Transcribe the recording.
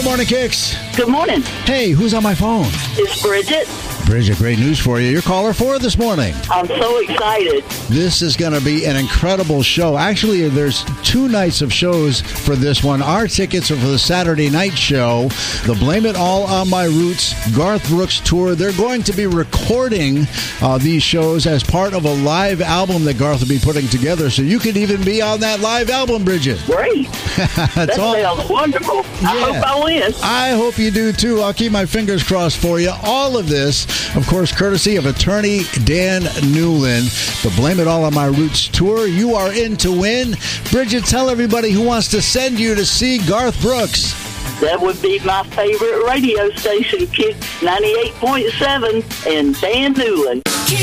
morning, Kicks. Good morning. Hey, who's on my phone? It's Bridget. Bridget, great news for you. You're caller 4 this morning. I'm so excited. This is going to be an incredible show. Actually, there's 2 nights of shows for this one. Our tickets are for the Saturday night show, the Blame It All on My Roots Garth Brooks tour. They're going to be recording these shows as part of a live album that Garth will be putting together. So you could even be on that live album, Bridget. Great. That sounds wonderful. I hope I win. I hope you do, too. I'll keep my fingers crossed for you. All of this, of course, courtesy of attorney Dan Newland. The Blame It All on My Roots tour. You are in to win. Bridget, tell everybody who wants to send you to see Garth Brooks. That would be my favorite radio station, Kicks 98.7 and Dan Newland.